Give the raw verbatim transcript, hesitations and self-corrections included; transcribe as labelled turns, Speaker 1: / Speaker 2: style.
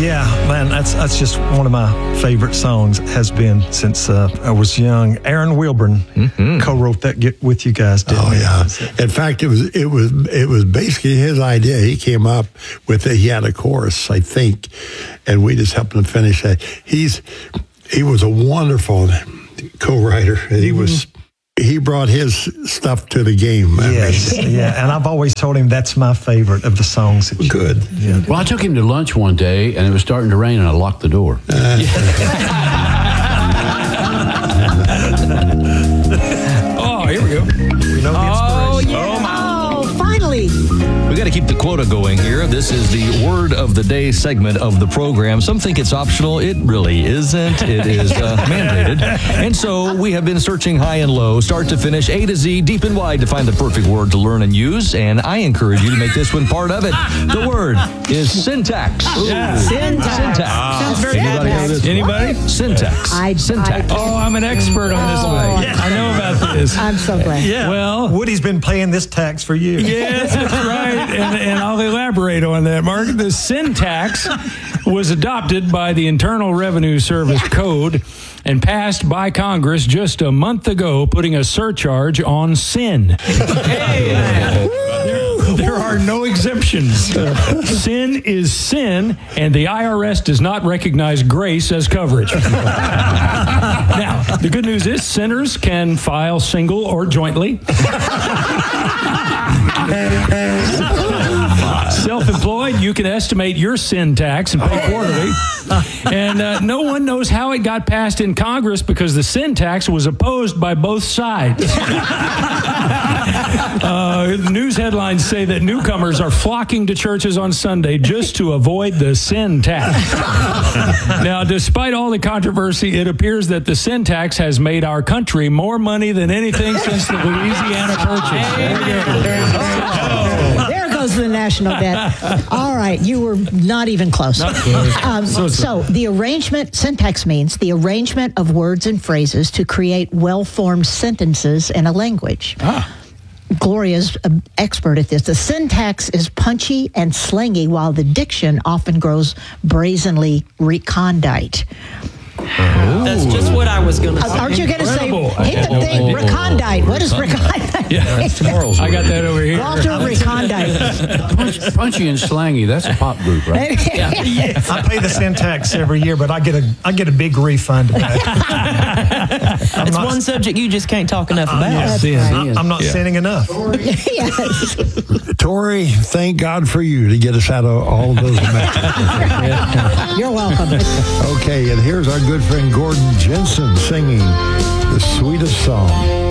Speaker 1: Yeah, man, that's that's just one of my favorite songs. Has been since uh, I was young. Aaron Wilburn mm-hmm. co-wrote that get with you guys. Didn't
Speaker 2: oh
Speaker 1: he?
Speaker 2: yeah. In fact, it was it was it was basically his idea. He came up with it. He had a chorus, I think, and we just helped him finish that. He's he was a wonderful co-writer. He mm-hmm. was. He brought his stuff to the game. I
Speaker 1: yes,
Speaker 2: mean.
Speaker 1: yeah, and I've always told him that's my favorite of the songs. That you,
Speaker 2: Good.
Speaker 1: Yeah.
Speaker 3: Well, I took him to lunch one day, and it was starting to rain, and I locked the door. Uh.
Speaker 4: Oh, here we go.
Speaker 1: We know the
Speaker 5: Oh,
Speaker 1: inspiration.
Speaker 5: yeah. Oh, finally.
Speaker 6: We got to keep the quota going here. This is the word of the day segment of the program. Some think it's optional. It really isn't. It is uh, mandated. And so we have been searching high and low, start to finish, A to Z, deep and wide to find the perfect word to learn and use. And I encourage you to make this one part of it. The word is syntax.
Speaker 4: Yeah.
Speaker 5: Syntax.
Speaker 6: Syntax.
Speaker 5: Sounds very
Speaker 6: Anybody know this?
Speaker 4: Anybody?
Speaker 6: Syntax.
Speaker 5: I-
Speaker 6: Syntax.
Speaker 5: I-
Speaker 4: Oh, I'm an expert on this
Speaker 5: Oh.
Speaker 4: one.
Speaker 1: Yeah.
Speaker 4: I know about this.
Speaker 5: I'm so glad.
Speaker 1: Yeah.
Speaker 4: Well-
Speaker 1: Woody's been paying this tax for years.
Speaker 4: Yes, that's right. And, and I'll elaborate on that, Mark. The syntax was adopted by the Internal Revenue Service Code and passed by Congress just a month ago, putting a surcharge on sin. Hey. There, there are no exemptions. Sin is sin, and the I R S does not recognize grace as coverage. Now, the good news is sinners can file single or jointly. Self-employed, you can estimate your sin tax and pay quarterly. And uh, no one knows how it got passed in Congress because the sin tax was opposed by both sides. Uh, news headlines say that newcomers are flocking to churches on Sunday just to avoid the sin tax. Now, despite all the controversy, it appears that the sin tax has made our country more money than anything since the Louisiana Purchase. There you go.
Speaker 5: There goes the national debt. All right, you were not even close. Um, so the arrangement, syntax means the arrangement of words and phrases to create well-formed sentences in a language.
Speaker 4: Ah.
Speaker 5: Gloria's an expert at this. The syntax is punchy and slangy, while the diction often grows brazenly recondite.
Speaker 7: That's just what I was going to say.
Speaker 5: Aren't you going to say,
Speaker 4: Incredible.
Speaker 5: hit the thing, recondite? What is recondite?
Speaker 4: Yeah, that's tomorrow's. I got that over here.
Speaker 5: Walter Recondite.
Speaker 3: Punch, punchy and slangy, that's a pop group, right?
Speaker 1: I pay the sin tax every year, but I get a I get a big refund back.
Speaker 7: It's
Speaker 1: not-
Speaker 7: one subject you just can't talk enough about.
Speaker 5: That's
Speaker 4: Sin.
Speaker 5: right.
Speaker 1: I'm not
Speaker 4: Yeah.
Speaker 1: sinning enough.
Speaker 5: Yes.
Speaker 2: Tori, thank God for you to get us out of all of those messes.
Speaker 5: You're welcome.
Speaker 2: Okay, and here's our good friend Gordon Jensen singing the sweetest song.